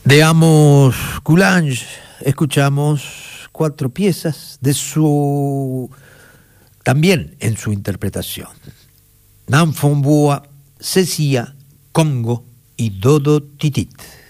De Amos Coulange escuchamos 4 piezas de su, también en su interpretación: Nam Fon Boa, Cecia, Congo y Dodo Titit.